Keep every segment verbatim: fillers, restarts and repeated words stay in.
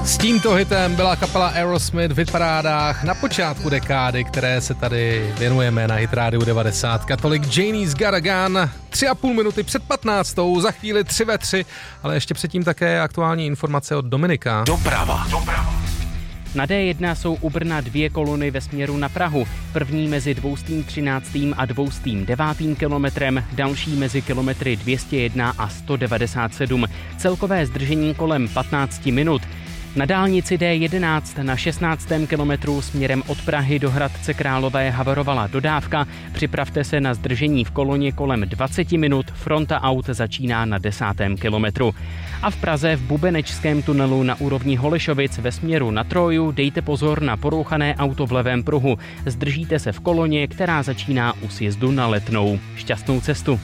S tímto hitem byla kapela Aerosmith v hitparádách na počátku dekády, které se tady věnujeme na Hit Radio devadesát. Tolik Janie's Got a Gun, tři a půl minuty před patnáctou, za chvíli tři ve tři, ale ještě předtím také aktuální informace od Dominika. Doprava. Doprava. Na D jedna jsou u Brna dvě kolony ve směru na Prahu. První mezi dvoustým třináctým a dvoustým devátým kilometrem, další mezi kilometry dvě stě jedna a sto devadesát sedm. Celkové zdržení kolem patnáct minut. Na dálnici D jedenáct na šestnáctém kilometru směrem od Prahy do Hradce Králové havarovala dodávka. Připravte se na zdržení v koloně kolem dvacet minut, fronta aut začíná na desátém kilometru. A v Praze v Bubenečském tunelu na úrovni Holešovic ve směru na Troju dejte pozor na porouchané auto v levém pruhu. Zdržíte se v koloně, která začíná u sjezdu na Letnou. Šťastnou cestu.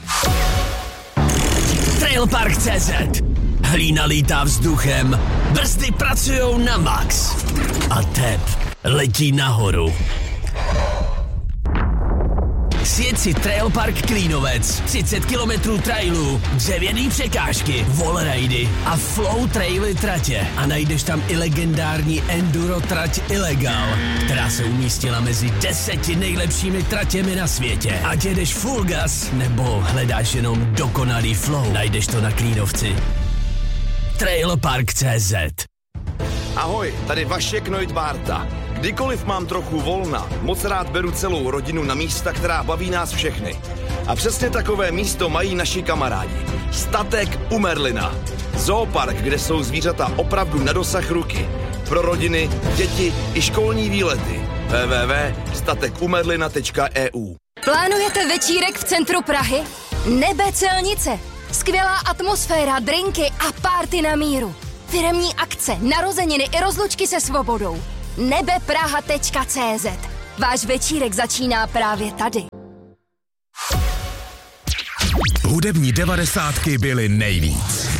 Trailpark tečka cé zet. Hlína lítá vzduchem, brzdy pracujou na max a tep letí nahoru. Sjedь si Trailpark Klínovec, třicet kilometrů trailů, dřevěný překážky, wallridy a flow traily tratě. A najdeš tam i legendární enduro trať Illegal, která se umístila mezi deseti nejlepšími tratěmi na světě. Ať jedeš full gas, nebo hledáš jenom dokonalý flow, najdeš to na Klínovci. Trailpark tečka cé zet. Ahoj, tady Vašek Neudbárta. Kdykoliv mám trochu volna, moc rád beru celou rodinu na místa, která baví nás všechny. A přesně takové místo mají naši kamarádi. Statek u Merlina. Zoopark, kde jsou zvířata opravdu na dosah ruky. Pro rodiny, děti i školní výlety. w w w tečka statek u merlina tečka e u. Plánujete večírek v centru Prahy? Nebe Celnice. Skvělá atmosféra, drinky a party na míru. Firemní akce, narozeniny i rozlučky se svobodou. nebe praha tečka cé zet. Váš večírek začíná právě tady. Hudební devadesátky byly nejvíc.